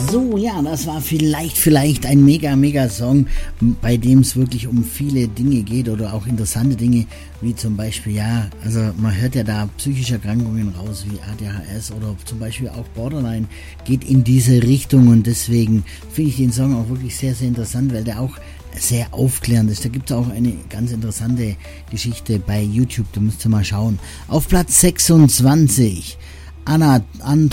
So, ja, das war vielleicht ein mega Song, bei dem es wirklich um viele Dinge geht oder auch interessante Dinge, wie zum Beispiel, ja, also man hört ja da psychische Erkrankungen raus, wie ADHS oder zum Beispiel auch Borderline, geht in diese Richtung und deswegen finde ich den Song auch wirklich sehr interessant, weil der auch sehr aufklärend ist. Da gibt es auch eine ganz interessante Geschichte bei YouTube, da müsst ihr mal schauen. Auf Platz 26, Anna